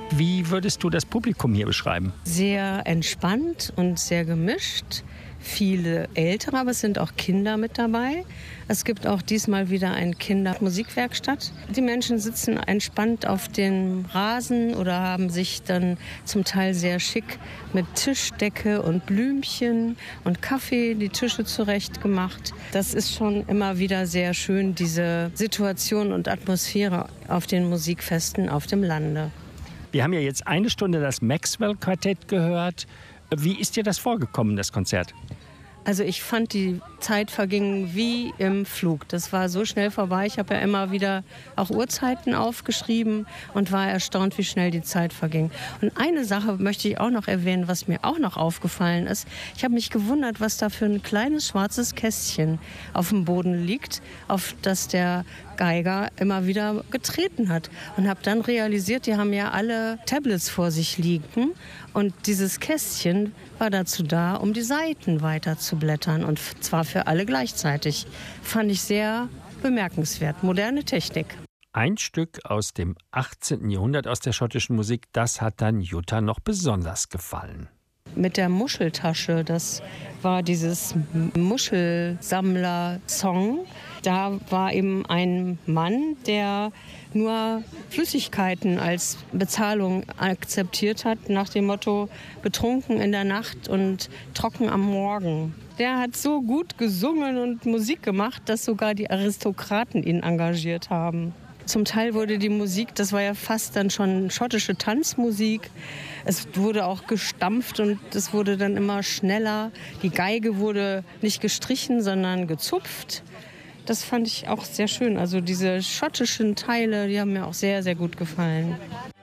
Wie würdest du das Publikum hier beschreiben? Sehr entspannt und sehr gemischt. Viele Ältere, aber es sind auch Kinder mit dabei. Es gibt auch diesmal wieder eine Kindermusikwerkstatt. Die Menschen sitzen entspannt auf dem Rasen oder haben sich dann zum Teil sehr schick mit Tischdecke und Blümchen und Kaffee die Tische zurechtgemacht. Das ist schon immer wieder sehr schön, diese Situation und Atmosphäre auf den Musikfesten auf dem Lande. Wir haben ja jetzt eine Stunde das Maxwell-Quartett gehört. Wie ist dir das vorgekommen, das Konzert? Also ich fand, die Zeit verging wie im Flug. Das war so schnell vorbei. Ich habe ja immer wieder auch Uhrzeiten aufgeschrieben und war erstaunt, wie schnell die Zeit verging. Und eine Sache möchte ich auch noch erwähnen, was mir auch noch aufgefallen ist. Ich habe mich gewundert, was da für ein kleines schwarzes Kästchen auf dem Boden liegt, auf das der Geiger immer wieder getreten hat. Und habe dann realisiert, die haben ja alle Tablets vor sich liegen. Und dieses Kästchen war dazu da, um die Seiten weiter zu blättern. Und zwar für alle gleichzeitig. Fand ich sehr bemerkenswert. Moderne Technik. Ein Stück aus dem 18. Jahrhundert aus der schottischen Musik, das hat dann Jutta noch besonders gefallen. Mit der Muscheltasche, das war dieses Muschelsammler-Song. Da war eben ein Mann, der nur Flüssigkeiten als Bezahlung akzeptiert hat, nach dem Motto betrunken in der Nacht und trocken am Morgen. Der hat so gut gesungen und Musik gemacht, dass sogar die Aristokraten ihn engagiert haben. Zum Teil wurde die Musik, das war ja fast dann schon schottische Tanzmusik. Es wurde auch gestampft und es wurde dann immer schneller. Die Geige wurde nicht gestrichen, sondern gezupft. Das fand ich auch sehr schön. Also diese schottischen Teile, die haben mir auch sehr, sehr gut gefallen.